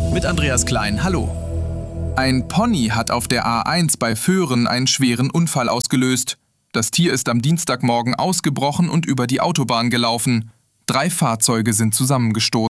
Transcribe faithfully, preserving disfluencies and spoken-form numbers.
Mit Andreas Klein, hallo. Ein Pony hat auf der A eins bei Föhren einen schweren Unfall ausgelöst. Das Tier ist am Dienstagmorgen ausgebrochen und über die Autobahn gelaufen. Drei Fahrzeuge sind zusammengestoßen.